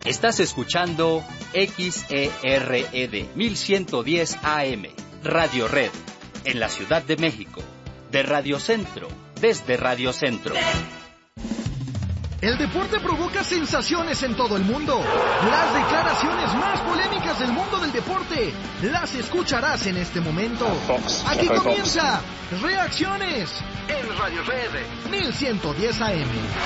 Estás escuchando XERED 1110 AM, Radio Red, en la Ciudad de México, de Radio Centro, desde Radio Centro. El deporte provoca sensaciones en todo el mundo. Las declaraciones más polémicas del mundo del deporte las escucharás en este momento. Aquí comienza Reacciones en Radio Red 1110 AM.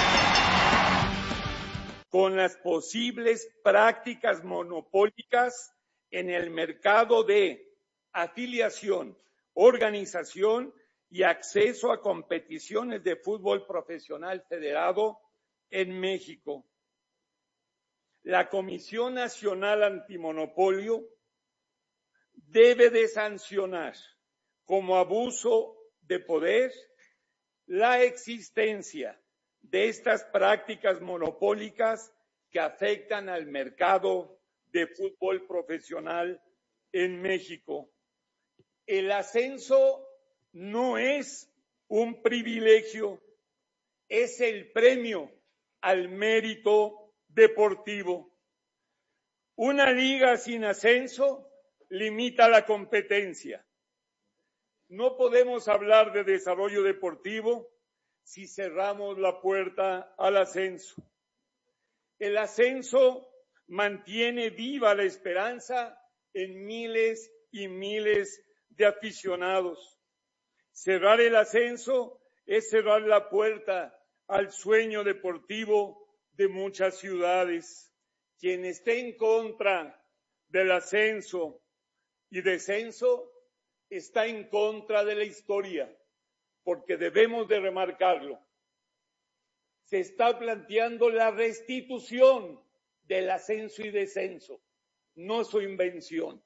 Con las posibles prácticas monopólicas en el mercado de afiliación, organización y acceso a competiciones de fútbol profesional federado en México. La Comisión Nacional Antimonopolio debe de sancionar como abuso de poder la existencia de estas prácticas monopólicas que afectan al mercado de fútbol profesional en México. El ascenso no es un privilegio, es el premio al mérito deportivo. Una liga sin ascenso limita la competencia. No podemos hablar de desarrollo deportivo si cerramos la puerta al ascenso. El ascenso mantiene viva la esperanza en miles y miles de aficionados. Cerrar el ascenso es cerrar la puerta al sueño deportivo de muchas ciudades. Quien esté en contra del ascenso y descenso está en contra de la historia, porque debemos de remarcarlo. Se está planteando la restitución del ascenso y descenso, no su invención.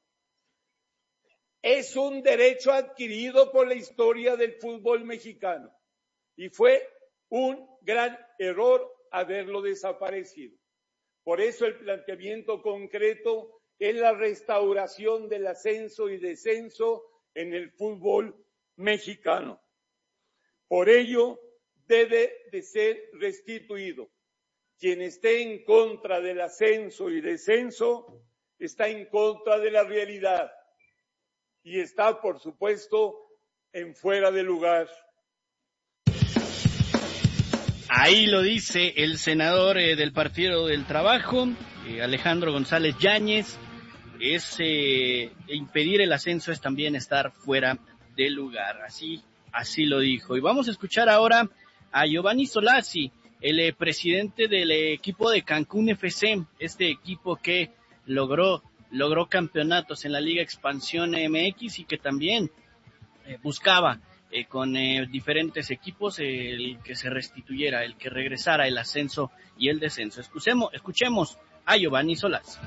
Es un derecho adquirido por la historia del fútbol mexicano y fue un gran error haberlo desaparecido. Por eso el planteamiento concreto es la restauración del ascenso y descenso en el fútbol mexicano. Por ello, debe de ser restituido. Quien esté en contra del ascenso y descenso está en contra de la realidad y está, por supuesto, en fuera de lugar. Ahí lo dice el senador del Partido del Trabajo, Alejandro González Yáñez. Impedir el ascenso es también estar fuera de lugar. Así lo dijo. Y vamos a escuchar ahora a Giovanni Solazzi, el presidente del equipo de Cancún FC, este equipo que logró campeonatos en la Liga Expansión MX y que también buscaba con diferentes equipos el que se restituyera, el que regresara el ascenso y el descenso. Escuchemos a Giovanni Solazzi.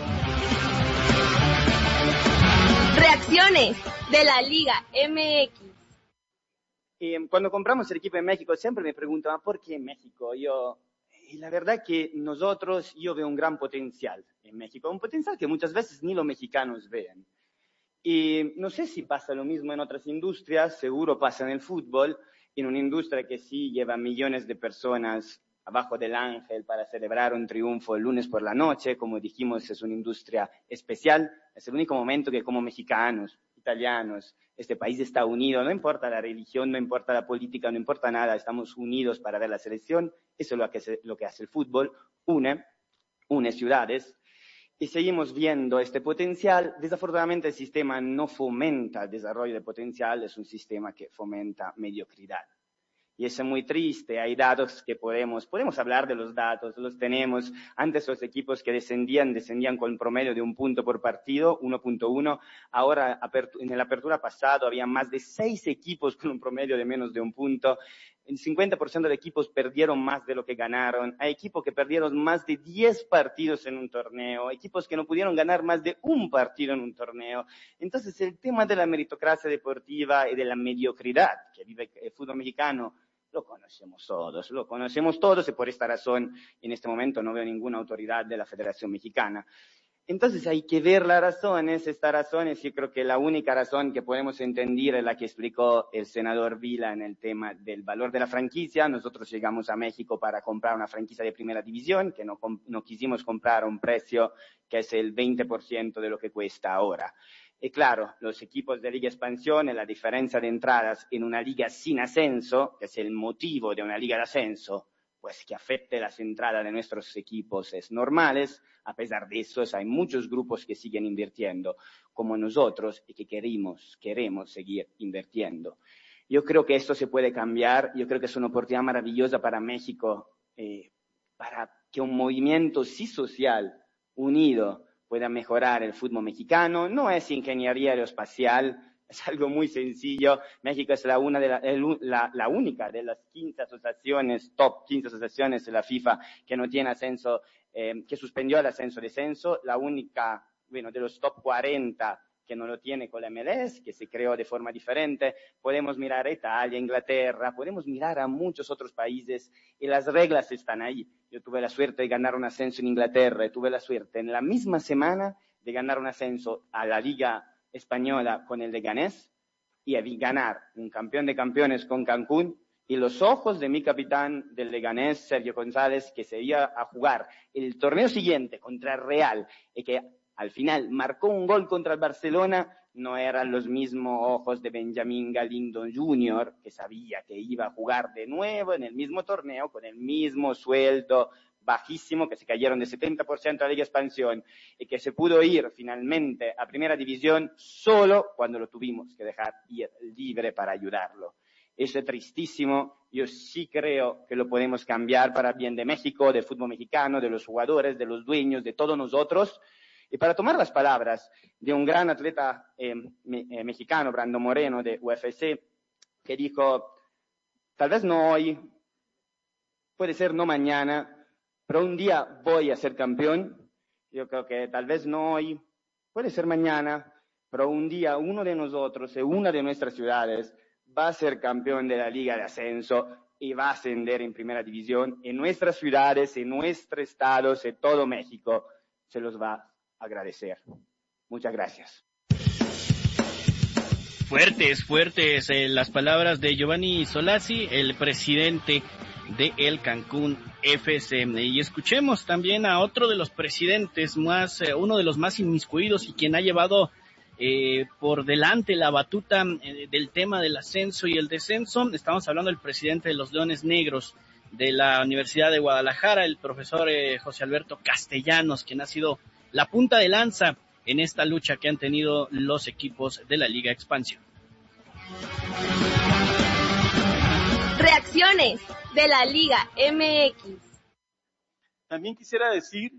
Reacciones de la Liga MX. Cuando compramos el equipo en México siempre me preguntaban ¿por qué México? Y la verdad que yo veo un gran potencial en México, un potencial que muchas veces ni los mexicanos ven. Y no sé si pasa lo mismo en otras industrias, seguro pasa en el fútbol, en una industria que sí lleva millones de personas abajo del ángel para celebrar un triunfo el lunes por la noche. Como dijimos, es una industria especial, es el único momento que como mexicanos, italianos, este país está unido, no importa la religión, no importa la política, no importa nada, estamos unidos para ver la selección. Eso es lo que hace el fútbol, une ciudades. Y seguimos viendo este potencial. Desafortunadamente el sistema no fomenta el desarrollo de potencial, es un sistema que fomenta mediocridad. Y eso es muy triste. Hay datos que podemos hablar de los datos, los tenemos. Antes los equipos que descendían con promedio de 1 punto por partido, 1.1. Ahora, en la apertura pasado, había más de 6 equipos con un promedio de menos de 1 punto. El 50% de equipos perdieron más de lo que ganaron. Hay equipos que perdieron más de 10 partidos en un torneo. Equipos que no pudieron ganar más de un partido en un torneo. Entonces, el tema de la meritocracia deportiva y de la mediocridad que vive el fútbol mexicano lo conocemos todos y por esta razón en este momento no veo ninguna autoridad de la Federación Mexicana. Entonces hay que ver las razones. Estas razones, yo creo que la única razón que podemos entender es la que explicó el senador Vila en el tema del valor de la franquicia. Nosotros llegamos a México para comprar una franquicia de primera división, que no quisimos comprar a un precio que es el 20% de lo que cuesta ahora. Y claro, los equipos de Liga Expansión, la diferencia de entradas en una liga sin ascenso, que es el motivo de una liga de ascenso, pues que afecte las entradas de nuestros equipos es normales. A pesar de eso, hay muchos grupos que siguen invirtiendo, como nosotros, y que queremos seguir invirtiendo. Yo creo que esto se puede cambiar. Yo creo que es una oportunidad maravillosa para México, para que un movimiento sí social, unido, pueda mejorar el fútbol mexicano. No es ingeniería aeroespacial, es algo muy sencillo. México es la única de las 15 asociaciones, top 15 asociaciones de la FIFA que no tiene ascenso, que suspendió el ascenso-descenso. La única, bueno, de los top 40 que no lo tiene con la MLS, que se creó de forma diferente. Podemos mirar a Italia, Inglaterra, podemos mirar a muchos otros países y las reglas están ahí. Yo tuve la suerte de ganar un ascenso en Inglaterra y tuve la suerte en la misma semana de ganar un ascenso a la Liga Española con el Leganés y ganar un campeón de campeones con Cancún, y los ojos de mi capitán del Leganés, Sergio González, que se iba a jugar el torneo siguiente contra el Real y que al final marcó un gol contra el Barcelona, no eran los mismos ojos de Benjamín Galindo Jr., que sabía que iba a jugar de nuevo en el mismo torneo con el mismo sueldo bajísimo, que se cayeron de 70% a la Liga Expansión y que se pudo ir finalmente a Primera División solo cuando lo tuvimos que dejar ir libre para ayudarlo. Eso es tristísimo. Yo sí creo que lo podemos cambiar para bien de México, del fútbol mexicano, de los jugadores, de los dueños, de todos nosotros. Y para tomar las palabras de un gran atleta mexicano, Brando Moreno, de UFC, que dijo, tal vez no hoy, puede ser no mañana, pero un día voy a ser campeón. Yo creo que tal vez no hoy, puede ser mañana, pero un día uno de nosotros, en una de nuestras ciudades, va a ser campeón de la Liga de Ascenso y va a ascender en Primera División. En nuestras ciudades, en nuestros estados, en todo México, se los va a agradecer. Muchas gracias. Fuertes las palabras de Giovanni Solazzi, el presidente de el Cancún FC. Y escuchemos también a otro de los presidentes más, uno de los más inmiscuidos y quien ha llevado por delante la batuta del tema del ascenso y el descenso. Estamos hablando del presidente de los Leones Negros de la Universidad de Guadalajara, el profesor José Alberto Castellanos, quien ha sido la punta de lanza en esta lucha que han tenido los equipos de la Liga Expansión. Reacciones de la Liga MX. También quisiera decir,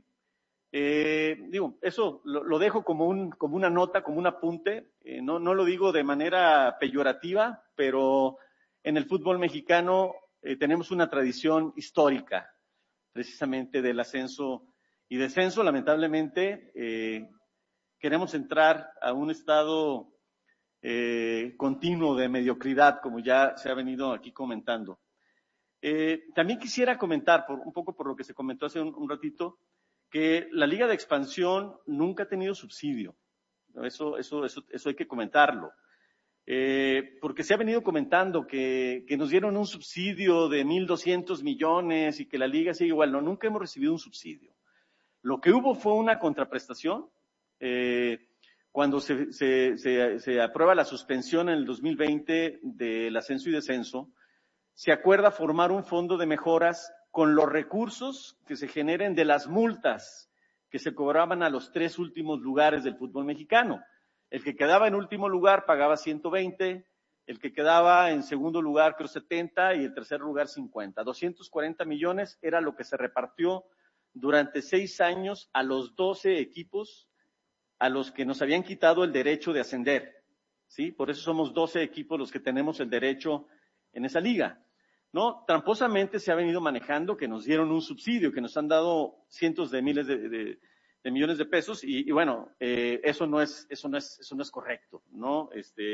eso lo dejo como una nota, como un apunte, no lo digo de manera peyorativa, pero en el fútbol mexicano tenemos una tradición histórica, precisamente del ascenso y descenso. Lamentablemente, queremos entrar a un estado continuo de mediocridad, como ya se ha venido aquí comentando. También quisiera comentar, un poco por lo que se comentó hace un ratito, que la Liga de Expansión nunca ha tenido subsidio. Eso hay que comentarlo. Porque se ha venido comentando que nos dieron un subsidio de 1,200 millones y que la Liga sigue igual. No, nunca hemos recibido un subsidio. Lo que hubo fue una contraprestación. Cuando se aprueba la suspensión en el 2020 del ascenso y descenso, se acuerda formar un fondo de mejoras con los recursos que se generen de las multas que se cobraban a los 3 últimos lugares del fútbol mexicano. El que quedaba en último lugar pagaba 120, el que quedaba en segundo lugar creo 70 y el tercer lugar 50. 240 millones era lo que se repartió durante 6 años a los 12 equipos a los que nos habían quitado el derecho de ascender, ¿sí? Por eso somos 12 equipos los que tenemos el derecho en esa liga, ¿no? Tramposamente se ha venido manejando que nos dieron un subsidio, que nos han dado cientos de miles de millones de pesos y bueno, eso no es correcto, ¿no?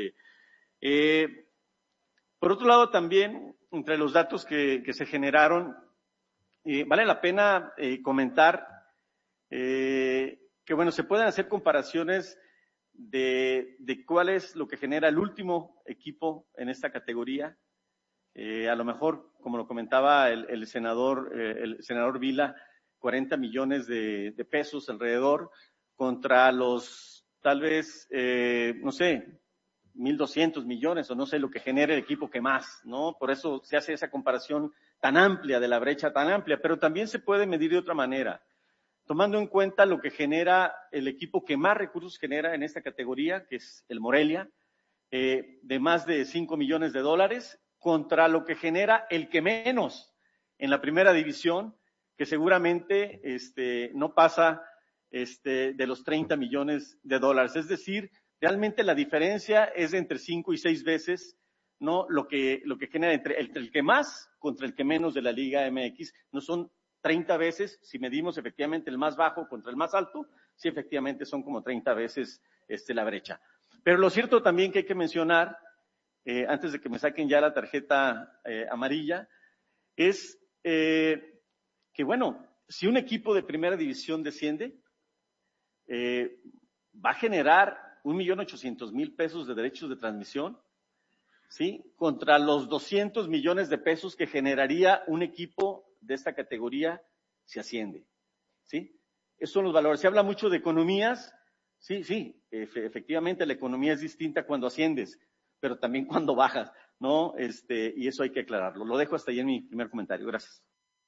Por otro lado también, entre los datos que se generaron, vale la pena comentar bueno, se pueden hacer comparaciones de cuál es lo que genera el último equipo en esta categoría. A lo mejor, como lo comentaba el senador Vila, 40 millones de pesos alrededor contra los, tal vez, no sé, 1.200 millones o no sé lo que genere el equipo que más, ¿no? Por eso se hace esa comparación tan amplia, de la brecha tan amplia, pero también se puede medir de otra manera, tomando en cuenta lo que genera el equipo que más recursos genera en esta categoría, que es el Morelia, de más de 5 millones de dólares, contra lo que genera el que menos en la primera división, que seguramente no pasa de los 30 millones de dólares. Es decir, realmente la diferencia es de entre 5 y 6 veces, ¿no? Lo que genera entre el que más contra el que menos de la Liga MX. No son 30 veces, si medimos efectivamente el más bajo contra el más alto, sí efectivamente son como 30 veces la brecha. Pero lo cierto también que hay que mencionar, antes de que me saquen ya la tarjeta amarilla, es que, bueno, si un equipo de primera división desciende, va a generar 1.800.000 pesos de derechos de transmisión, ¿sí? Contra los 200 millones de pesos que generaría un equipo de esta categoría si asciende, ¿sí? Esos son los valores. Se habla mucho de economías. Sí, efectivamente la economía es distinta cuando asciendes, pero también cuando bajas, ¿no? Y eso hay que aclararlo. Lo dejo hasta ahí en mi primer comentario. Gracias.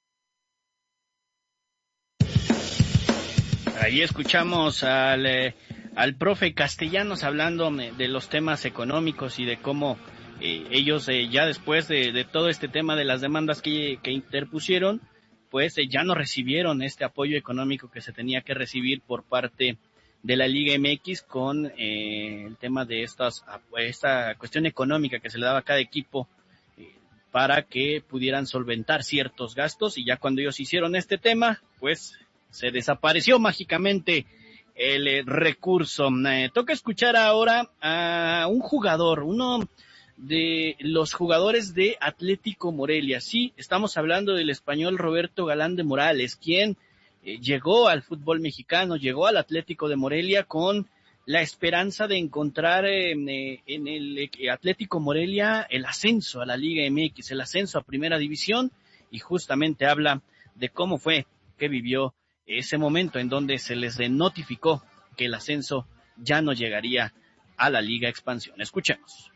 Ahí escuchamos al profe Castellanos hablando de los temas económicos y de cómo ellos ya después de todo este tema de las demandas que interpusieron, pues ya no recibieron este apoyo económico que se tenía que recibir por parte de la Liga MX con el tema de esta cuestión económica que se le daba a cada equipo para que pudieran solventar ciertos gastos, y ya cuando ellos hicieron este tema, pues se desapareció mágicamente el recurso. Toca escuchar ahora a un jugador, uno de los jugadores de Atlético Morelia. Sí, estamos hablando del español Roberto Galán de Morales, quien llegó al fútbol mexicano, llegó al Atlético de Morelia con la esperanza de encontrar en el Atlético Morelia el ascenso a la Liga MX, el ascenso a Primera División, y justamente habla de cómo fue que vivió ese momento en donde se les notificó que el ascenso ya no llegaría a la Liga Expansión. Escuchemos.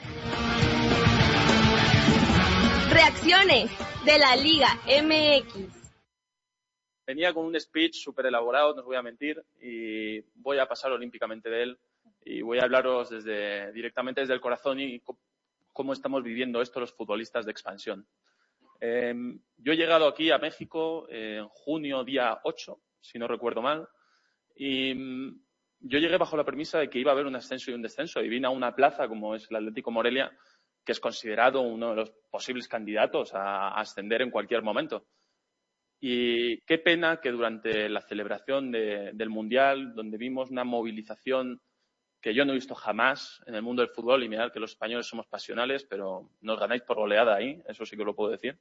Reacciones de la Liga MX. Venía con un speech súper elaborado, no os voy a mentir, y voy a pasar olímpicamente de él y voy a hablaros directamente desde el corazón y cómo estamos viviendo esto los futbolistas de expansión. Yo he llegado aquí a México en junio, día 8, si no recuerdo mal, y yo llegué bajo la premisa de que iba a haber un ascenso y un descenso, y vine a una plaza como es el Atlético Morelia, que es considerado uno de los posibles candidatos a ascender en cualquier momento. Y qué pena que durante la celebración del Mundial, donde vimos una movilización que yo no he visto jamás en el mundo del fútbol, y mirad que los españoles somos pasionales, pero nos ganáis por goleada ahí, eso sí que lo puedo decir,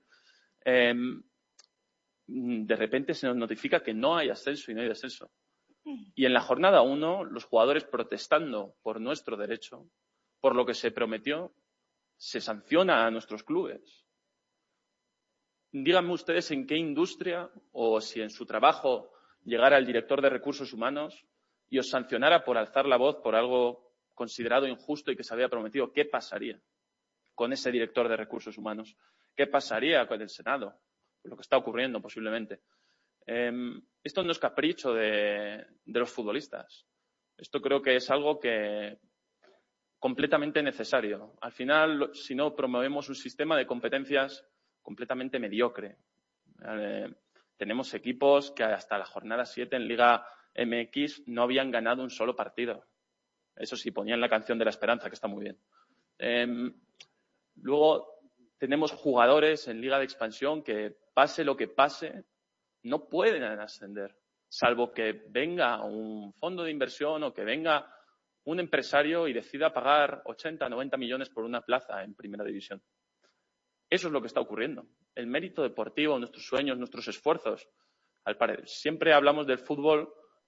de repente se nos notifica que no hay ascenso y no hay descenso. Y en la jornada 1, los jugadores protestando por nuestro derecho, por lo que se prometió, se sanciona a nuestros clubes. Díganme ustedes en qué industria, o si en su trabajo llegara el director de recursos humanos y os sancionara por alzar la voz por algo considerado injusto y que se había prometido, ¿qué pasaría con ese director de recursos humanos? ¿Qué pasaría con el Senado? Lo que está ocurriendo posiblemente. Esto no es capricho de los futbolistas. Esto creo que es algo que completamente necesario. Al final, si no promovemos un sistema de competencias completamente mediocre. Tenemos equipos que hasta la jornada 7 en Liga MX no habían ganado un solo partido. Eso sí, ponían la canción de la esperanza, que está muy bien. Luego tenemos jugadores en Liga de Expansión que, pase lo que pase, no pueden ascender, salvo que venga un fondo de inversión o que venga un empresario y decida pagar 80, 90 millones por una plaza en Primera División. Eso es lo que está ocurriendo. El mérito deportivo, nuestros sueños, nuestros esfuerzos. Siempre hablamos del fútbol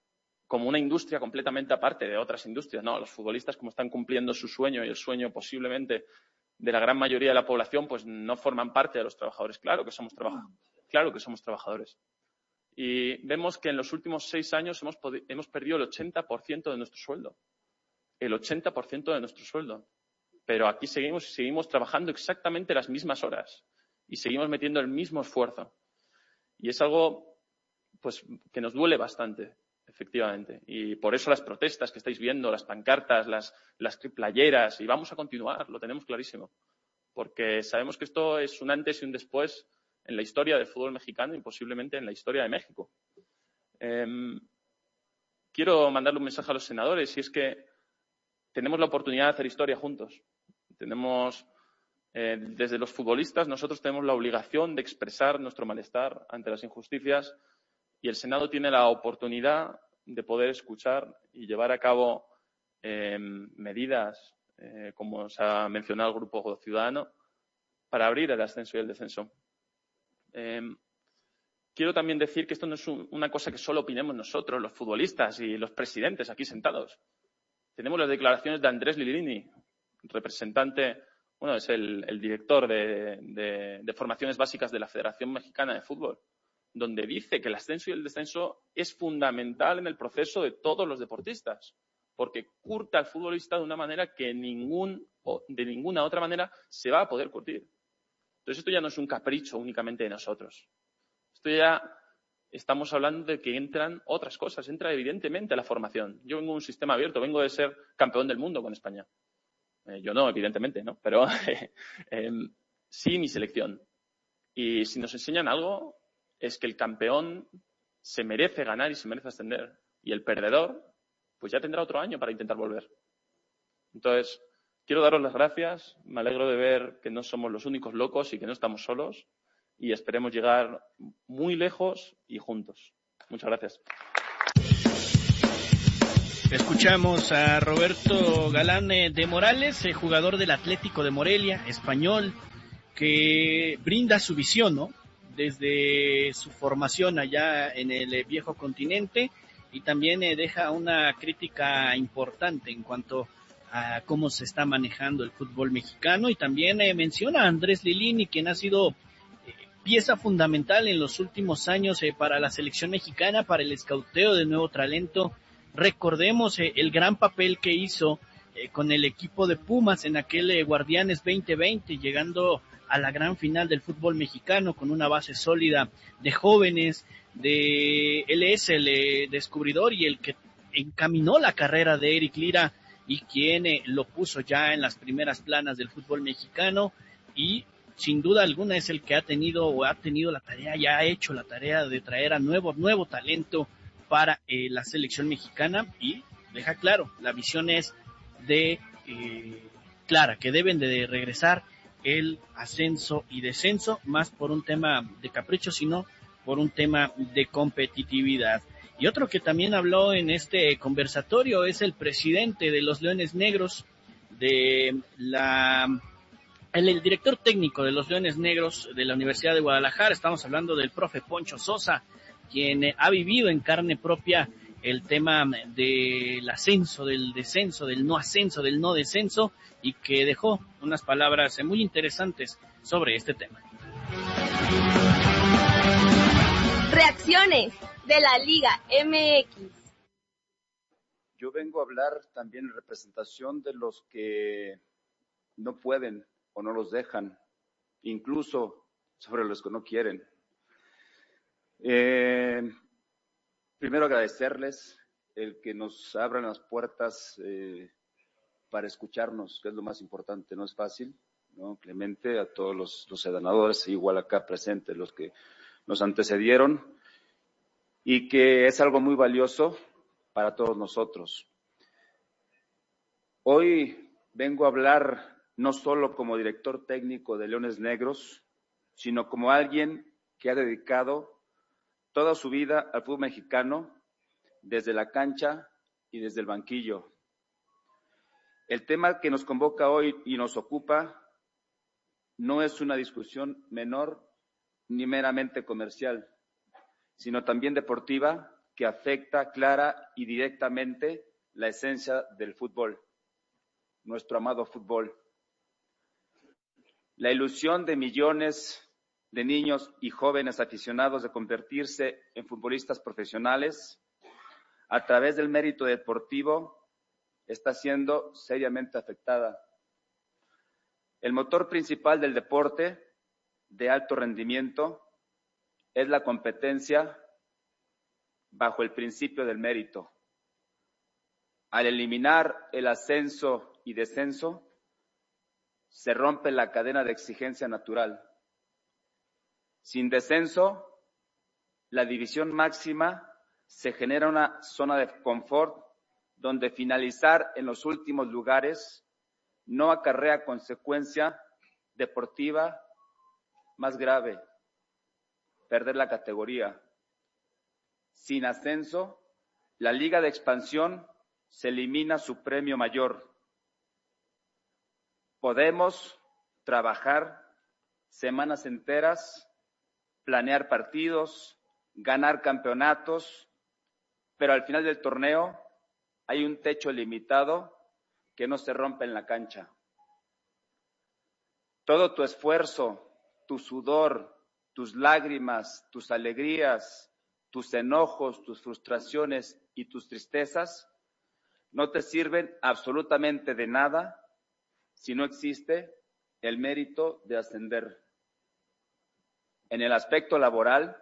como una industria completamente aparte de otras industrias. No, los futbolistas, como están cumpliendo su sueño y el sueño posiblemente de la gran mayoría de la población, pues no forman parte de los trabajadores. Claro que somos trabajadores. Y vemos que en los últimos 6 años hemos perdido el 80% de nuestro sueldo. El 80% de nuestro sueldo. Pero aquí seguimos trabajando exactamente las mismas horas y seguimos metiendo el mismo esfuerzo. Y es algo pues que nos duele bastante, efectivamente. Y por eso las protestas que estáis viendo, las pancartas, las playeras, y vamos a continuar, lo tenemos clarísimo. Porque sabemos que esto es un antes y un después en la historia del fútbol mexicano y posiblemente en la historia de México. Quiero mandarle un mensaje a los senadores, y es que tenemos la oportunidad de hacer historia juntos. Desde los futbolistas, nosotros tenemos la obligación de expresar nuestro malestar ante las injusticias, y el Senado tiene la oportunidad de poder escuchar y llevar a cabo medidas, como se ha mencionado el Grupo Ciudadano, para abrir el ascenso y el descenso. Quiero también decir que esto no es una cosa que solo opinemos nosotros, los futbolistas y los presidentes aquí sentados. Tenemos las declaraciones de Andrés Lilini, representante, es el director de formaciones básicas de la Federación Mexicana de Fútbol, donde dice que el ascenso y el descenso es fundamental en el proceso de todos los deportistas, porque curta al futbolista de una manera que de ninguna otra manera se va a poder curtir. Entonces esto ya no es un capricho únicamente de nosotros. Esto ya estamos hablando de que entran otras cosas, entra evidentemente la formación. Yo vengo de un sistema abierto, vengo de ser campeón del mundo con España. Yo no, evidentemente, ¿no? Pero sí mi selección. Y si nos enseñan algo, es que el campeón se merece ganar y se merece ascender. Y el perdedor, pues ya tendrá otro año para intentar volver. Entonces, quiero daros las gracias. Me alegro de ver que no somos los únicos locos y que no estamos solos. Y esperemos llegar muy lejos y juntos. Muchas gracias. Escuchamos a Roberto Galán de Morales, jugador del Atlético de Morelia, español, que brinda su visión, ¿no? Desde su formación allá en el viejo continente, y también deja una crítica importante en cuanto a cómo se está manejando el fútbol mexicano, y también menciona a Andrés Lilini, quien ha sido pieza fundamental en los últimos años para la selección mexicana, para el escauteo de nuevo talento. Recordemos el gran papel que hizo con el equipo de Pumas en aquel Guardianes 2020, llegando a la gran final del fútbol mexicano con una base sólida de jóvenes. Él es el descubridor y el que encaminó la carrera de Eric Lira, y quien lo puso ya en las primeras planas del fútbol mexicano, y sin duda alguna es el que ha tenido la tarea, ya ha hecho la tarea de traer a nuevo talento para la selección mexicana, y deja claro, la visión es clara, que deben de regresar el ascenso y descenso, más por un tema de capricho, sino por un tema de competitividad. Y otro que también habló en este conversatorio es el presidente de los Leones Negros, el director técnico de los Leones Negros de la Universidad de Guadalajara. Estamos hablando del profe Poncho Sosa, quien ha vivido en carne propia el tema del ascenso, del descenso, del no ascenso, del no descenso, y que dejó unas palabras muy interesantes sobre este tema. Reacciones de la Liga MX. Yo vengo a hablar también en representación de los que no pueden o no los dejan, incluso sobre los que no quieren. Primero agradecerles el que nos abran las puertas para escucharnos, que es lo más importante. No es fácil, ¿no? Clemente, a todos los senadores, igual acá presentes, los que nos antecedieron, y que es algo muy valioso para todos nosotros. Hoy vengo a hablar no solo como director técnico de Leones Negros, sino como alguien que ha dedicado toda su vida al fútbol mexicano, desde la cancha y desde el banquillo. El tema que nos convoca hoy y nos ocupa no es una discusión menor ni meramente comercial, sino también deportiva que afecta clara y directamente la esencia del fútbol, nuestro amado fútbol. La ilusión de millones de niños y jóvenes aficionados de convertirse en futbolistas profesionales a través del mérito deportivo está siendo seriamente afectada. El motor principal del deporte de alto rendimiento es la competencia bajo el principio del mérito. Al eliminar el ascenso y descenso, se rompe la cadena de exigencia natural. Sin descenso, la división máxima se genera una zona de confort donde finalizar en los últimos lugares no acarrea consecuencia deportiva más grave, perder la categoría. Sin ascenso, la Liga de Expansión se elimina su premio mayor. Podemos trabajar semanas enteras, planear partidos, ganar campeonatos, pero al final del torneo hay un techo limitado que no se rompe en la cancha. Todo tu esfuerzo, tu sudor, tus lágrimas, tus alegrías, tus enojos, tus frustraciones y tus tristezas no te sirven absolutamente de nada si no existe el mérito de ascender. En el aspecto laboral,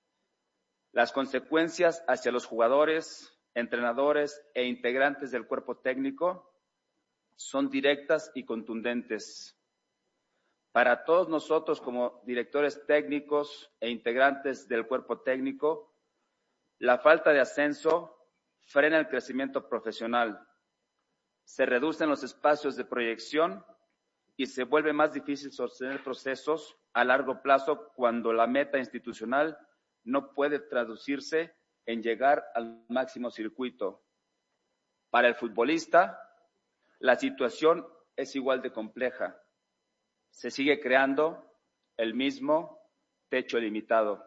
las consecuencias hacia los jugadores, entrenadores e integrantes del cuerpo técnico son directas y contundentes. Para todos nosotros como directores técnicos e integrantes del cuerpo técnico, la falta de ascenso frena el crecimiento profesional, se reducen los espacios de proyección y se vuelve más difícil sostener procesos a largo plazo cuando la meta institucional no puede traducirse en llegar al máximo circuito. Para el futbolista, la situación es igual de compleja. Se sigue creando el mismo techo limitado.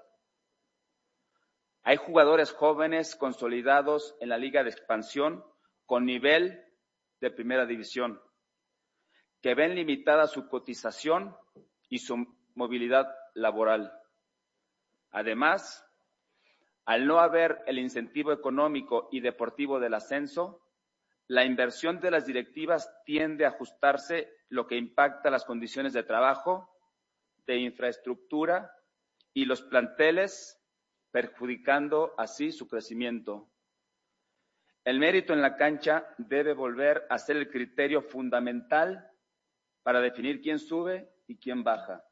Hay jugadores jóvenes consolidados en la Liga de Expansión con nivel de primera división, que ven limitada su cotización y su movilidad laboral. Además, al no haber el incentivo económico y deportivo del ascenso, la inversión de las directivas tiende a ajustarse, lo que impacta las condiciones de trabajo, de infraestructura y los planteles, perjudicando así su crecimiento. El mérito en la cancha debe volver a ser el criterio fundamental para definir quién sube y quién baja.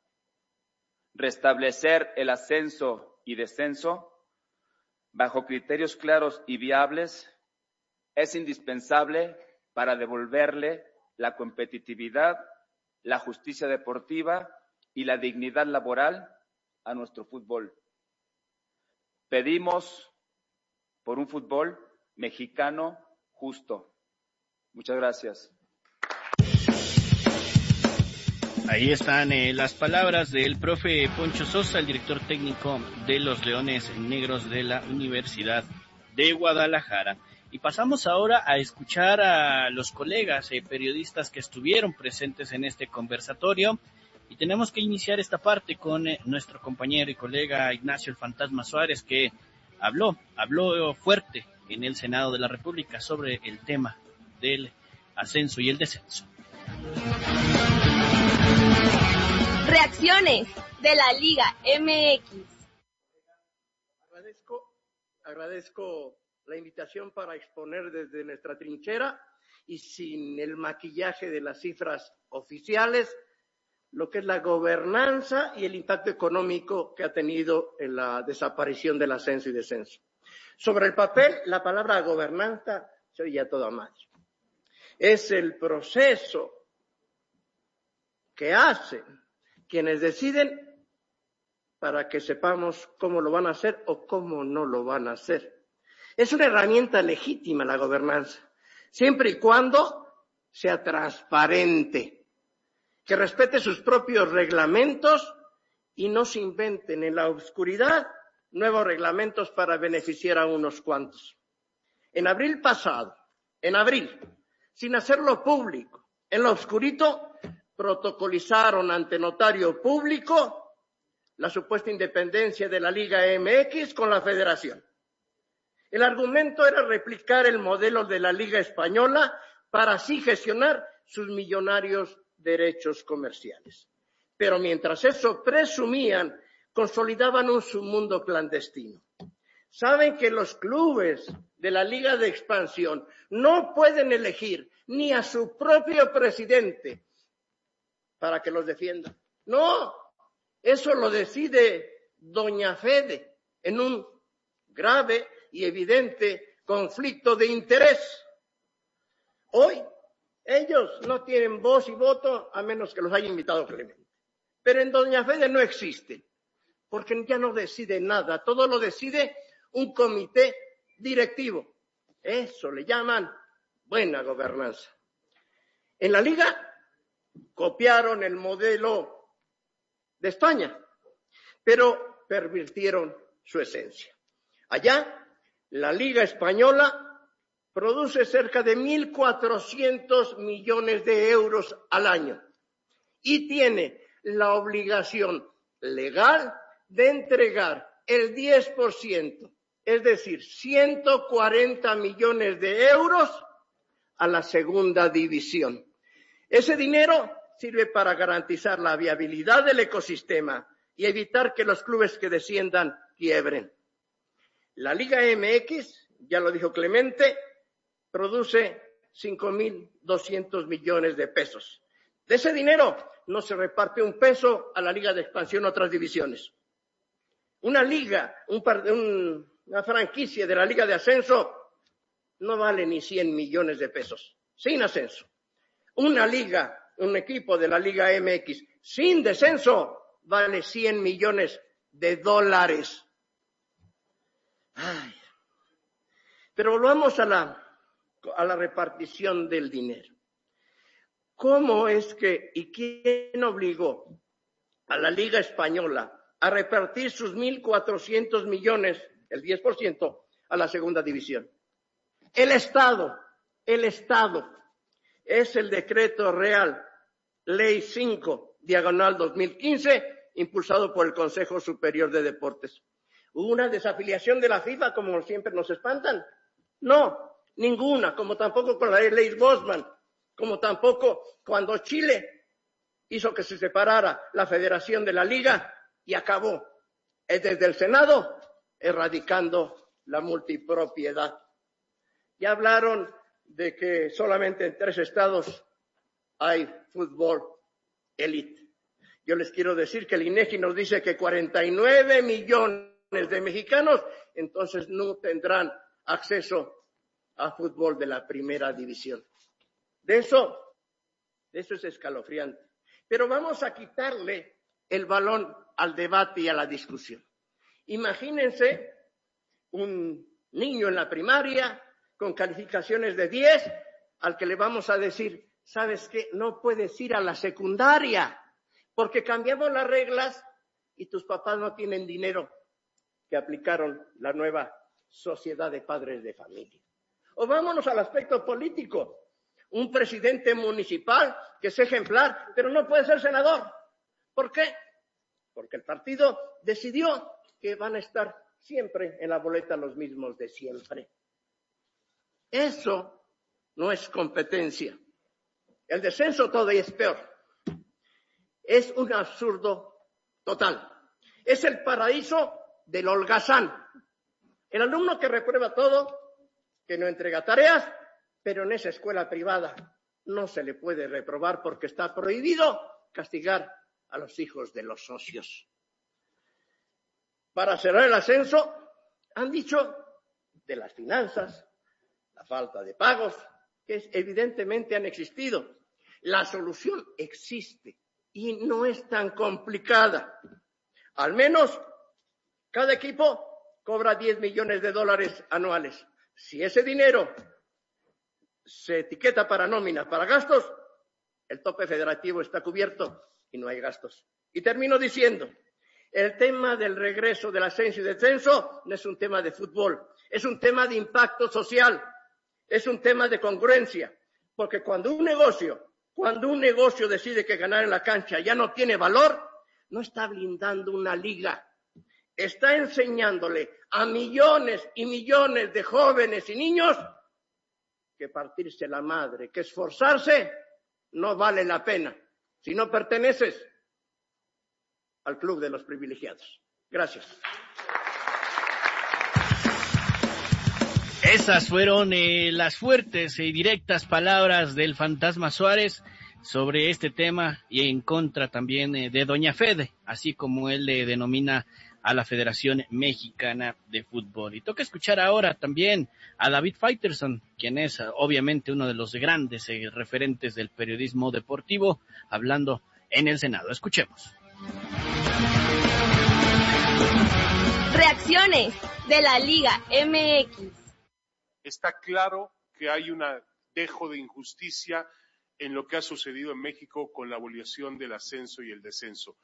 Restablecer el ascenso y descenso bajo criterios claros y viables es indispensable para devolverle la competitividad, la justicia deportiva y la dignidad laboral a nuestro fútbol. Pedimos por un fútbol mexicano justo. Muchas gracias. Ahí están las palabras del profe Poncho Sosa, el director técnico de los Leones Negros de la Universidad de Guadalajara. Y pasamos ahora a escuchar a los colegas periodistas que estuvieron presentes en este conversatorio. Y tenemos que iniciar esta parte con nuestro compañero y colega Ignacio el Fantasma Suárez, que habló fuerte en el Senado de la República sobre el tema del ascenso y el descenso. Reacciones de la Liga MX. Agradezco la invitación para exponer desde nuestra trinchera y sin el maquillaje de las cifras oficiales lo que es la gobernanza y el impacto económico que ha tenido en la desaparición del ascenso y descenso. Sobre el papel, la palabra gobernanza se oye a toda madre. Es el proceso que hacen quienes deciden para que sepamos cómo lo van a hacer o cómo no lo van a hacer. Es una herramienta legítima la gobernanza, siempre y cuando sea transparente, que respete sus propios reglamentos y no se inventen en la oscuridad nuevos reglamentos para beneficiar a unos cuantos. En abril pasado, sin hacerlo público, en lo oscurito, protocolizaron ante notario público la supuesta independencia de la Liga MX con la Federación. El argumento era replicar el modelo de la Liga Española para así gestionar sus millonarios derechos comerciales. Pero mientras eso presumían, consolidaban un submundo clandestino. Saben que los clubes de la Liga de Expansión no pueden elegir ni a su propio presidente para que los defienda. No, eso lo decide doña Fede en un grave y evidente conflicto de interés. Hoy ellos no tienen voz y voto a menos que los haya invitado Clemente. Pero en doña Fede no existe, porque ya no decide nada, todo lo decide un comité directivo. Eso le llaman buena gobernanza. En la Liga copiaron el modelo de España, pero pervirtieron su esencia. Allá, la Liga Española produce cerca de 1.400 millones de euros al año y tiene la obligación legal de entregar el 10%, es decir, 140 millones de euros a la segunda división. Ese dinero sirve para garantizar la viabilidad del ecosistema y evitar que los clubes que desciendan quiebren. La Liga MX, ya lo dijo Clemente, produce 5.200 millones de pesos. De ese dinero no se reparte un peso a la Liga de Expansión o otras divisiones. Una liga, una franquicia de la Liga de Ascenso no vale ni 100 millones de pesos, sin ascenso. Una liga, un equipo de la Liga MX sin descenso vale 100 millones de dólares. Ay. Pero volvamos a la repartición del dinero. ¿Cómo es que y quién obligó a la Liga Española a repartir sus 1.400 millones, el 10%, a la segunda división? El Estado. Es el decreto real, Ley 5, diagonal 2015, impulsado por el Consejo Superior de Deportes. ¿Hubo una desafiliación de la FIFA como siempre nos espantan? No, ninguna, como tampoco con la ley Bosman, como tampoco cuando Chile hizo que se separara la Federación de la Liga y acabó desde el Senado erradicando la multipropiedad. Ya hablaron de que solamente en 3 estados hay fútbol élite. Yo les quiero decir que el INEGI nos dice que 49 millones de mexicanos entonces no tendrán acceso a fútbol de la primera división. De eso es escalofriante. Pero vamos a quitarle el balón al debate y a la discusión. Imagínense un niño en la primaria con calificaciones de 10 al que le vamos a decir, ¿sabes qué? No puedes ir a la secundaria porque cambiamos las reglas y tus papás no tienen dinero, que aplicaron la nueva sociedad de padres de familia. O vámonos al aspecto político. Un presidente municipal que es ejemplar, pero no puede ser senador. ¿Por qué? Porque el partido decidió que van a estar siempre en la boleta los mismos de siempre. Eso no es competencia. El descenso todavía es peor. Es un absurdo total. Es el paraíso del holgazán. El alumno que reprueba todo, que no entrega tareas, pero en esa escuela privada no se le puede reprobar porque está prohibido castigar a los hijos de los socios. Para cerrar el ascenso, han dicho de las finanzas, la falta de pagos, que evidentemente han existido. La solución existe y no es tan complicada. Al menos cada equipo cobra 10 millones de dólares anuales. Si ese dinero se etiqueta para nómina, para gastos, el tope federativo está cubierto y no hay gastos. Y termino diciendo, El tema del regreso del ascenso y descenso no es un tema de fútbol, es un tema de impacto social, es un tema de congruencia, porque cuando un negocio decide que ganar en la cancha ya no tiene valor, no está blindando una liga, está enseñándole a millones y millones de jóvenes y niños que partirse la madre, que esforzarse no vale la pena si no perteneces al club de los privilegiados. Gracias. Esas fueron las fuertes y directas palabras del Fantasma Suárez sobre este tema y en contra también de Doña Fede, así como él le denomina a la Federación Mexicana de Fútbol. Y toca escuchar ahora también a David Faitelson, quien es obviamente uno de los grandes referentes del periodismo deportivo, hablando en el Senado. Escuchemos. Reacciones de la Liga MX. Está claro que hay un dejo de injusticia en lo que ha sucedido en México con la abolición del ascenso y el descenso.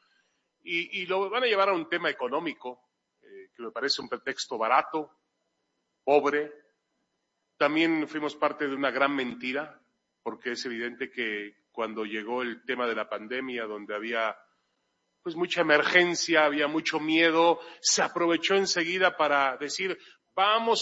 Y lo van a llevar a un tema económico, que me parece un pretexto barato, pobre. También fuimos parte de una gran mentira, porque es evidente que cuando llegó el tema de la pandemia, donde había pues mucha emergencia, había mucho miedo, se aprovechó enseguida para decir, vamos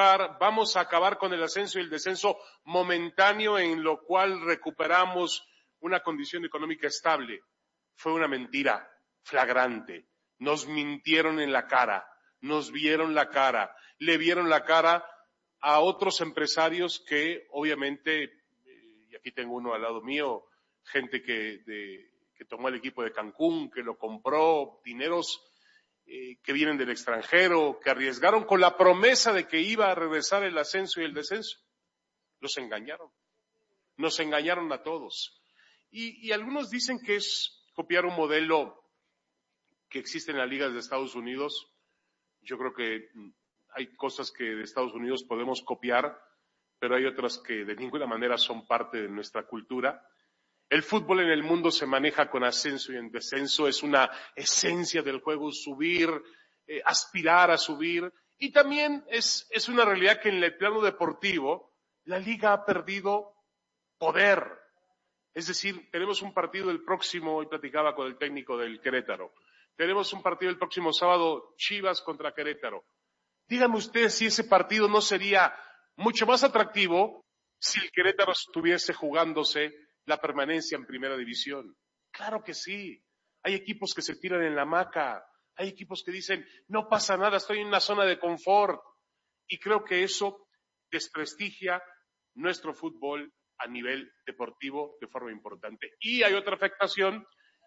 a acabar con el ascenso y el descenso momentáneo, en lo cual recuperamos una condición económica estable. Fue una mentira flagrante. Nos mintieron en la cara, nos vieron la cara, le vieron la cara a otros empresarios que obviamente, y aquí tengo uno al lado mío, gente que tomó el equipo de Cancún, que lo compró, dineros que vienen del extranjero, que arriesgaron con la promesa de que iba a regresar el ascenso y el descenso. Los engañaron. Nos engañaron a todos. Y algunos dicen que es copiar un modelo que existe en las ligas de Estados Unidos. Yo creo que hay cosas que de Estados Unidos podemos copiar, pero hay otras que de ninguna manera son parte de nuestra cultura. El fútbol en el mundo se maneja con ascenso y en descenso, es una esencia del juego, subir, aspirar a subir, y también es una realidad que en el plano deportivo la liga ha perdido poder. Es decir, tenemos un partido el próximo, hoy platicaba con el técnico del Querétaro, tenemos un partido el próximo sábado, Chivas contra Querétaro. Dígame usted si ese partido no sería mucho más atractivo si el Querétaro estuviese jugándose la permanencia en primera división. Claro que sí. Hay equipos que se tiran en la hamaca. Hay equipos que dicen, no pasa nada, estoy en una zona de confort. Y creo que eso desprestigia nuestro fútbol a nivel deportivo de forma importante. Y hay otra afectación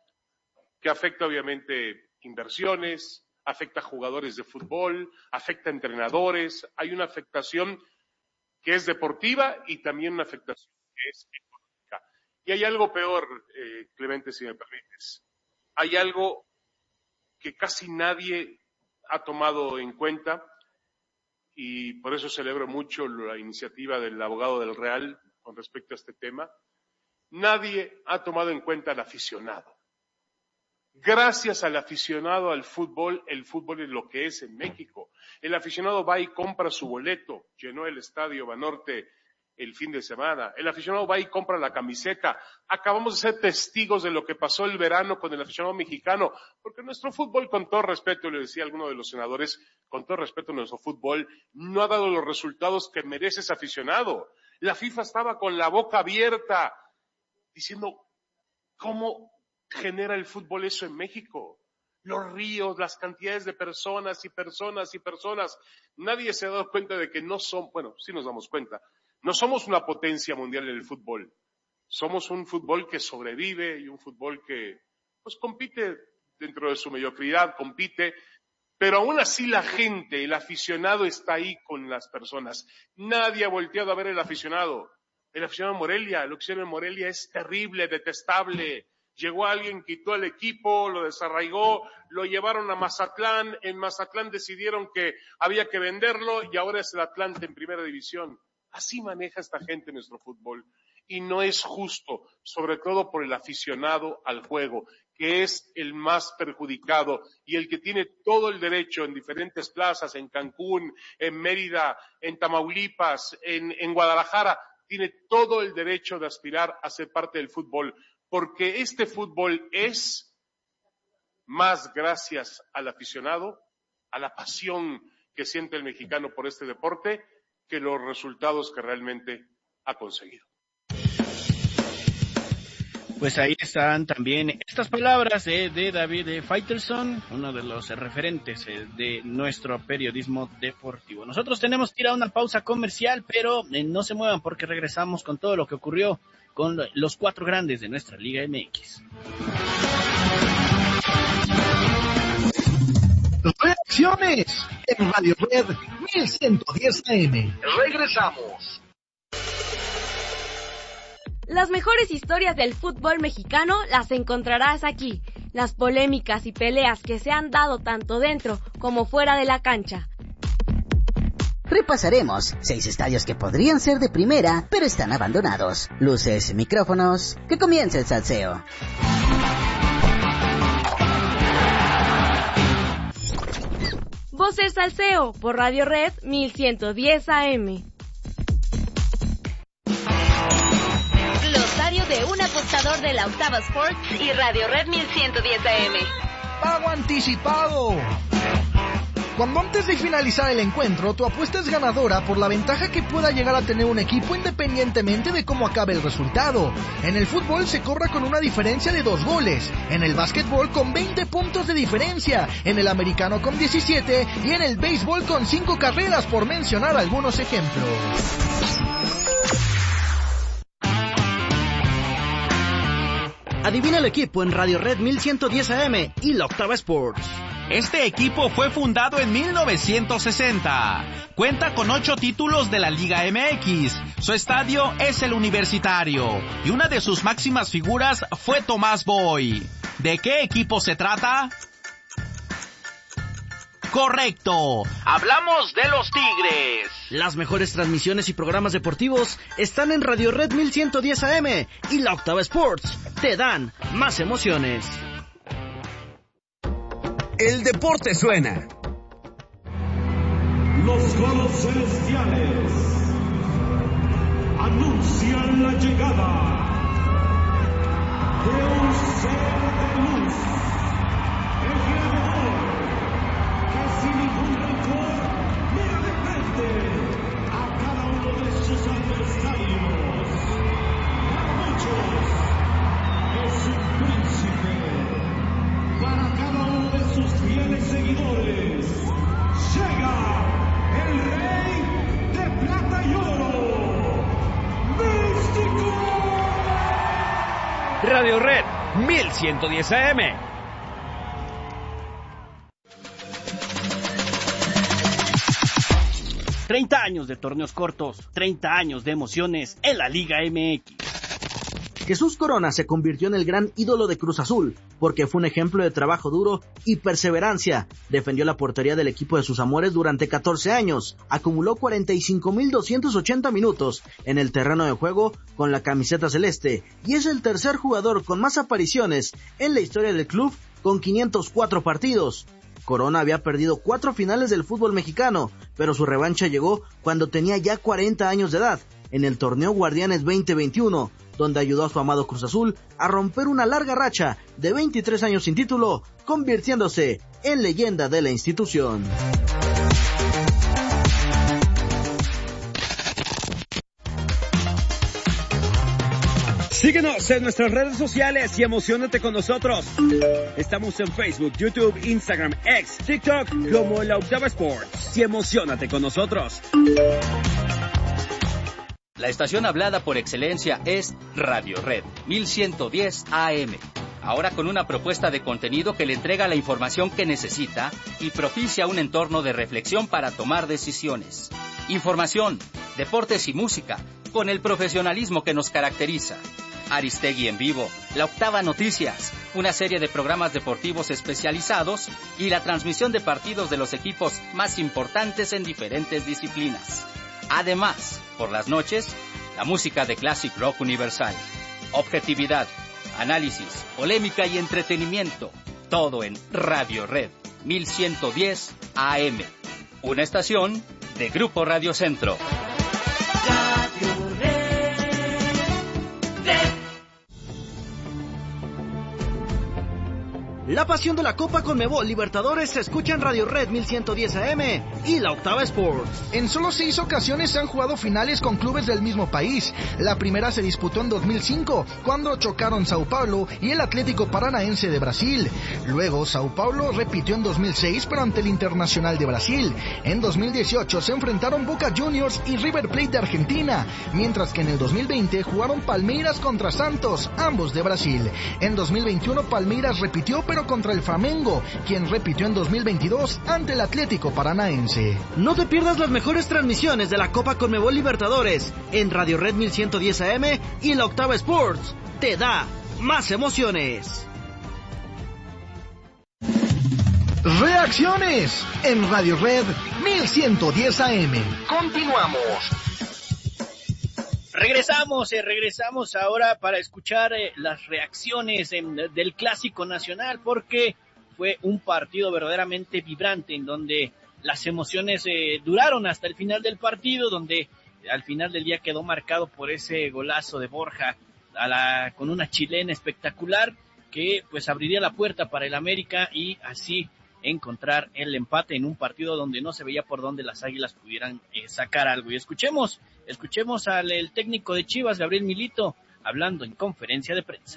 que afecta obviamente inversiones, afecta a jugadores de fútbol, afecta a entrenadores. Hay una afectación que es deportiva y también una afectación que es económica. Y hay algo peor, Clemente, si me permites. Hay algo que casi nadie ha tomado en cuenta y por eso celebro mucho la iniciativa del abogado del Real con respecto a este tema. Nadie ha tomado en cuenta al aficionado. Gracias al aficionado al fútbol, el fútbol es lo que es en México. El aficionado va y compra su boleto, llenó el estadio Banorte el fin de semana. El aficionado va y compra la camiseta. Acabamos de ser testigos de lo que pasó el verano con el aficionado mexicano, porque nuestro fútbol, con todo respeto, le decía a alguno de los senadores, con todo respeto, nuestro fútbol no ha dado los resultados que merece ese aficionado. La FIFA estaba con la boca abierta, diciendo, ¿cómo genera el fútbol eso en México? Los ríos, las cantidades de personas y personas y personas. Nadie se ha dado cuenta de que no son, bueno, sí nos damos cuenta, no somos una potencia mundial en el fútbol. Somos un fútbol que sobrevive y un fútbol que, pues, compite dentro de su mediocridad, compite, pero aún así la gente, el aficionado está ahí con las personas. Nadie ha volteado a ver el aficionado. El aficionado en Morelia, lo que hicieron en Morelia es terrible, detestable. Llegó alguien, quitó el equipo, lo desarraigó, lo llevaron a Mazatlán. En Mazatlán decidieron que había que venderlo y ahora es el Atlante en primera división. Así maneja esta gente nuestro fútbol. y no es justo, sobre todo por el aficionado al juego, que es el más perjudicado y el que tiene todo el derecho en diferentes plazas, en Cancún, en Mérida, en Tamaulipas, en Guadalajara, tiene todo el derecho de aspirar a ser parte del fútbol, porque este fútbol es más gracias al aficionado, a la pasión que siente el mexicano por este deporte, que los resultados que realmente ha conseguido. Pues ahí están también estas palabras de David Faitelson, uno de los referentes de nuestro periodismo deportivo. Nosotros tenemos que ir a una pausa comercial, pero no se muevan porque regresamos con todo lo que ocurrió con los 4 grandes de nuestra Liga MX. Reacciones en Radio Red 1110 AM. Regresamos. Las mejores historias del fútbol mexicano las encontrarás aquí. Las polémicas y peleas que se han dado tanto dentro como fuera de la cancha. Repasaremos 6 estadios que podrían ser de primera, pero están abandonados. Luces, micrófonos, que comience el salseo. Voz del Salseo por Radio Red 1110 AM. Glosario de un apostador de la Octava Sports y Radio Red 1110 AM. Pago anticipado. Cuando antes de finalizar el encuentro, tu apuesta es ganadora por la ventaja que pueda llegar a tener un equipo independientemente de cómo acabe el resultado. En el fútbol se cobra con una diferencia de 2 goles, en el básquetbol con 20 puntos de diferencia, en el americano con 17 y en el béisbol con 5 carreras, por mencionar algunos ejemplos. Adivina el equipo en Radio Red 1110 AM y la Octava Sports. Este equipo fue fundado en 1960. Cuenta con 8 títulos de la Liga MX. Su estadio es el Universitario. Y una de sus máximas figuras fue Tomás Boy. ¿De qué equipo se trata? Correcto, hablamos de los Tigres. Las mejores transmisiones y programas deportivos están en Radio Red 1110 AM y la Octava Sports. Te dan más emociones. El deporte suena. Los coros celestiales anuncian la llegada de un ser de luz, el gladiador, que sin ningún rencor mira de frente a cada uno de sus adversarios. Para muchos es un príncipe, para cada uno de sus fieles seguidores llega el rey de plata y oro, Místico. Radio Red 1110 AM. ...30 años de torneos cortos, 30 años de emociones en la Liga MX. Jesús Corona se convirtió en el gran ídolo de Cruz Azul, porque fue un ejemplo de trabajo duro y perseverancia. Defendió la portería del equipo de sus amores durante 14 años, acumuló 45,280 minutos en el terreno de juego con la camiseta celeste, y es el tercer jugador con más apariciones en la historia del club con 504 partidos. Corona había perdido 4 finales del fútbol mexicano, pero su revancha llegó cuando tenía ya 40 años de edad, en el torneo Guardianes 2021, donde ayudó a su amado Cruz Azul a romper una larga racha de 23 años sin título, convirtiéndose en leyenda de la institución. Síguenos en nuestras redes sociales y emociónate con nosotros. Estamos en Facebook, YouTube, Instagram, X, TikTok como la Octava Sports. Y emociónate con nosotros. La estación hablada por excelencia es Radio Red 1110 AM. Ahora con una propuesta de contenido que le entrega la información que necesita y propicia un entorno de reflexión para tomar decisiones. Información, deportes y música, con el profesionalismo que nos caracteriza. Aristegui en vivo, La Octava Noticias, una serie de programas deportivos especializados y la transmisión de partidos de los equipos más importantes en diferentes disciplinas. Además, por las noches, la música de Classic Rock Universal. Objetividad, análisis, polémica y entretenimiento. Todo en Radio Red 1110 AM. Una estación de Grupo Radio Centro. La pasión de la Copa Conmebol Libertadores se escucha en Radio Red 1110 AM y la Octava Sports. En solo 6 ocasiones se han jugado finales con clubes del mismo país. La primera se disputó en 2005, cuando chocaron Sao Paulo y el Atlético Paranaense de Brasil. Luego, Sao Paulo repitió en 2006, pero ante el Internacional de Brasil. En 2018 se enfrentaron Boca Juniors y River Plate de Argentina, mientras que en el 2020 jugaron Palmeiras contra Santos, ambos de Brasil. En 2021 Palmeiras repitió, pero contra el Flamengo, quien repitió en 2022 ante el Atlético Paranaense. No te pierdas las mejores transmisiones de la Copa Conmebol Libertadores en Radio Red 1110 AM y la Octava Sports. Te da más emociones. Reacciones en Radio Red 1110 AM. Continuamos. Regresamos ahora para escuchar las reacciones del Clásico Nacional, porque fue un partido verdaderamente vibrante en donde las emociones duraron hasta el final del partido, donde al final del día quedó marcado por ese golazo de Borja con una chilena espectacular que pues abriría la puerta para el América y así encontrar el empate en un partido donde no se veía por dónde las Águilas pudieran sacar algo. Y escuchemos al técnico de Chivas, Gabriel Milito, hablando en conferencia de prensa.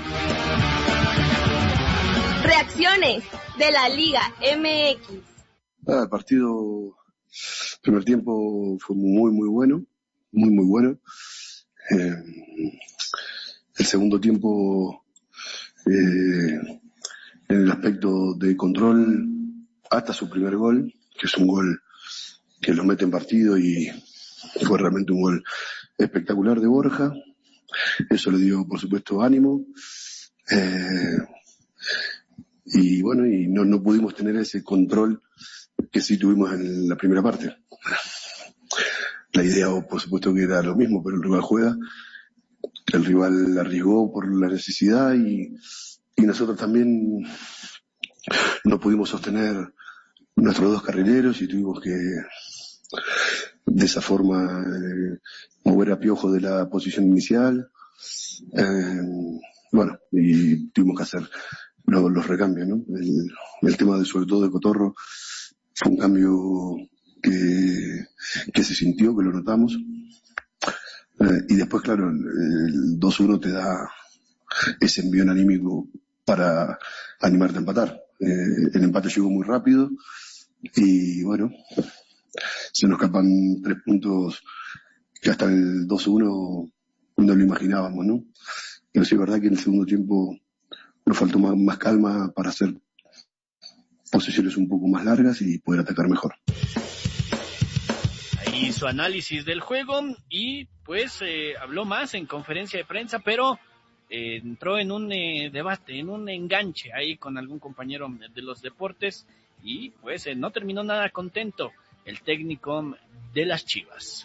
Reacciones de la Liga MX. El partido, primer tiempo fue muy bueno, muy bueno. El segundo tiempo, en el aspecto de control, hasta su primer gol, que es un gol que lo mete en partido y fue realmente un gol espectacular de Borja. Eso le dio, por supuesto, ánimo. Y bueno, y no pudimos tener ese control que sí tuvimos en la primera parte. La idea, por supuesto, que era lo mismo, pero el rival juega. El rival arriesgó por la necesidad y nosotros también no pudimos sostener nuestros dos carrileros y tuvimos que de esa forma mover a Piojo de la posición inicial. Bueno, y tuvimos que hacer los recambios, ¿no? El tema sobre todo de Cotorro fue un cambio que se sintió, que lo notamos. Y después, claro, el 2-1 te da ese envión anímico para animarte a empatar. El empate llegó muy rápido y bueno, se nos escapan 3 puntos que hasta el 2-1 no lo imaginábamos, ¿no? Pero sí es verdad que en el segundo tiempo nos faltó más calma para hacer posiciones un poco más largas y poder atacar mejor. Ahí su análisis del juego y pues habló más en conferencia de prensa, pero entró en un debate, en un enganche ahí con algún compañero de los deportes y pues no terminó nada contento el técnico de las Chivas.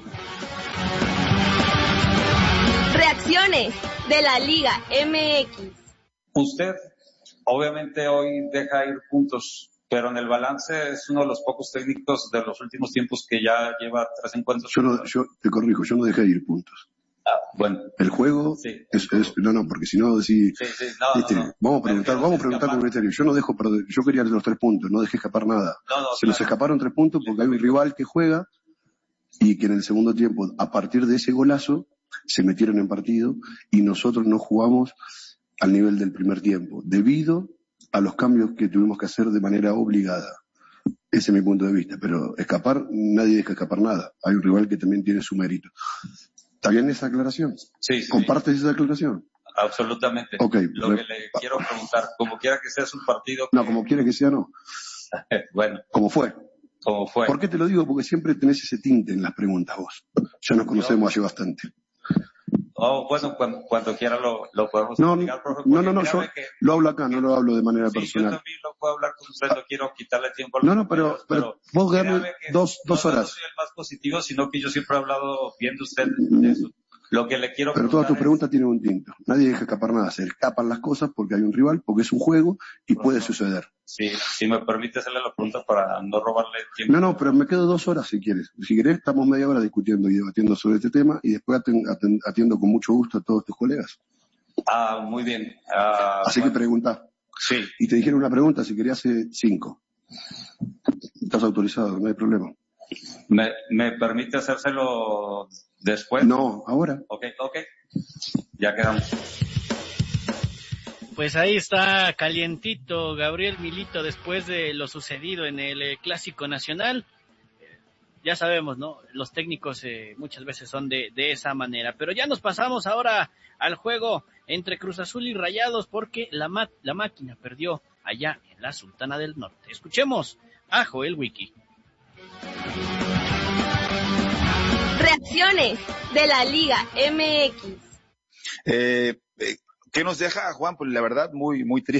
Reacciones de la Liga MX. Usted obviamente hoy deja ir puntos, pero en el balance es uno de los pocos técnicos de los últimos tiempos que ya lleva 3 encuentros. Yo te corrijo, yo no dejé ir puntos. Bueno. El juego sí. No, porque si no decís, no. Vamos a preguntar con criterio. Yo no dejo perder, yo quería los 3 puntos, no dejé escapar nada. Se nos escaparon 3 puntos porque hay un rival que juega y que en el segundo tiempo, a partir de ese golazo, se metieron en partido y nosotros no jugamos al nivel del primer tiempo, debido a los cambios que tuvimos que hacer de manera obligada. Ese es mi punto de vista, pero escapar, nadie deja escapar nada. Hay un rival que también tiene su mérito. ¿Está bien esa aclaración? Sí. ¿Compartes esa aclaración? Absolutamente. Okay, Lo que le quiero preguntar, como quiera que sea su partido... No, como quiera que sea, no. Bueno. Como fue. ¿Por qué te lo digo? Porque siempre tenés ese tinte en las preguntas vos. Ya nos conocemos hace bastante. Bueno, cuando quiera lo podemos explicar, profe. No, yo lo hablo acá, no lo hablo de manera personal. Yo también lo puedo hablar con usted, no quiero quitarle tiempo a los compañeros, pero vos dame dos horas. No soy el más positivo, sino que yo siempre he hablado bien de usted de eso. Lo que le quiero Pero todas tus preguntas tienen un tinto. Nadie deja escapar nada. Se escapan las cosas porque hay un rival, porque es un juego y puede suceder. Sí, si me permite hacerle la pregunta para no robarle tiempo. No, pero me quedo 2 horas si quieres. Si querés, estamos media hora discutiendo y debatiendo sobre este tema y después atiendo con mucho gusto a todos tus colegas. Muy bien. Así que pregunta. Sí. Y te dijeron una pregunta, si querías 5. Estás autorizado, no hay problema. ¿Me permite hacérselo después? No, ahora. Ok. Ya quedamos. Pues ahí está calientito Gabriel Milito después de lo sucedido en el Clásico Nacional. Ya sabemos, ¿no? Los técnicos muchas veces son de esa manera. Pero ya nos pasamos ahora al juego entre Cruz Azul y Rayados porque la máquina perdió allá en la Sultana del Norte. Escuchemos a Joel Wiki. Reacciones de la Liga MX. ¿Qué nos deja, Juan? Pues la verdad, muy, muy triste.